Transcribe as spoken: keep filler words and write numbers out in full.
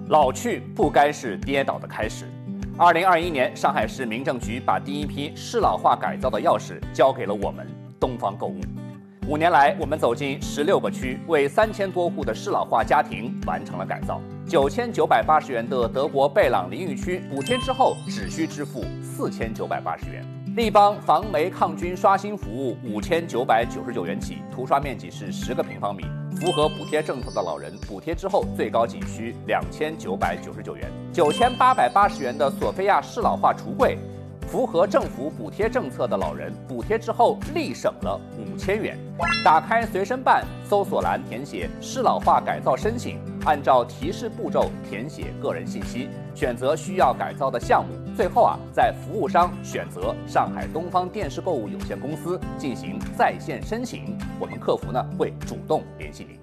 老去不该是跌倒的开始。二零二一年，上海市民政局把第一批适老化改造的钥匙交给了我们东方购物。五年来，我们走进十六个区，为三千多户的适老化家庭完成了改造。九千九百八十元的德国贝朗淋浴区补贴之后，只需支付四千九百八十元。立邦防霉抗菌刷新服务五千九百九十九元起，涂刷面积是十个平方米。符合补贴政策的老人，补贴之后最高仅需两千九百九十九元。九千八百八十元的索菲亚适老化橱柜，符合政府补贴政策的老人，补贴之后立省了五千元。打开随身办，搜索栏填写适老化改造申请，按照提示步骤填写个人信息，选择需要改造的项目。最后啊，在服务商选择上海东方电视购物有限公司进行在线申请，我们客服呢会主动联系您。